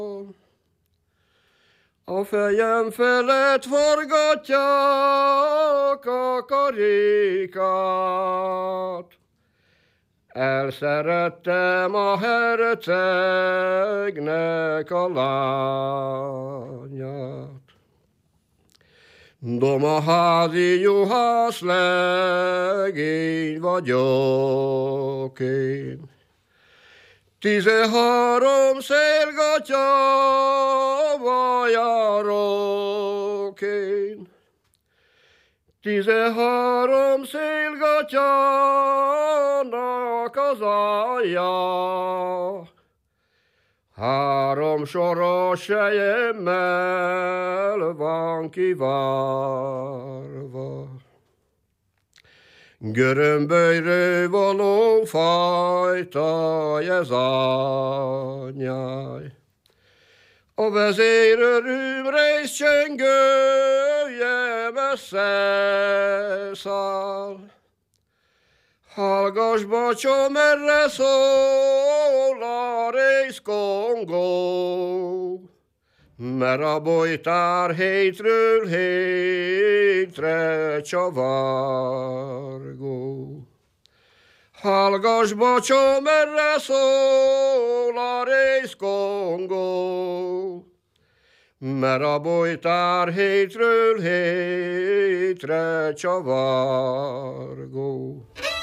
A fejem felett forgatják a karikát. Elszerettem a hercegnek a lányát. Domaházi juhász legény vagyok én. 13 szélgatyával járok én. 13 szélgatyának az alja, 3 soros selyemmel van kivárva. Görömbölyről való fajta ez anyáj. A vezérőrűm részcsengője messze száll. Hallgass, bacsom, merre szól a részkongó, mert a bojtár hétről hétre csavargó. Hallgass, bacsom, merre szól a részkongó, mert a bojtár hétről hétre csavargó.